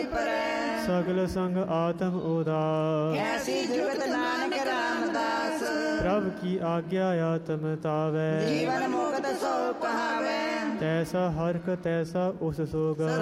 ਸਗਲ ਸੰਗ ਆਤਮ ਉਦਾਸ। ਐਸੀ ਜੁਗਤ ਨਾਨਕ ਰਾਮਦਾਸ। ਪ੍ਰਭ ਕੀ ਆਗਿਆ ਆਤਮ ਤਾਵੈ। ਜੀਵਨ ਮੁਕਤ ਸੋ ਕਹਾਵੈ। ਤੈਸਾ ਹਰਖ ਤੈਸਾ ਉਸ ਸੋਗ।